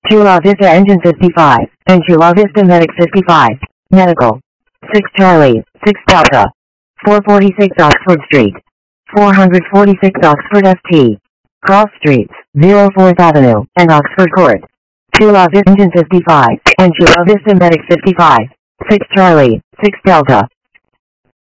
Chula Vista Engine 55, and Chula Vista Medic 55, Medical. 6 Charlie, 6 Delta. 446 Oxford Street. 446 Oxford St. Cross Streets, 04th Avenue, and Oxford Court. Chula Vista Engine 55, and Chula Vista Medic 55, 6 Charlie, 6 Delta.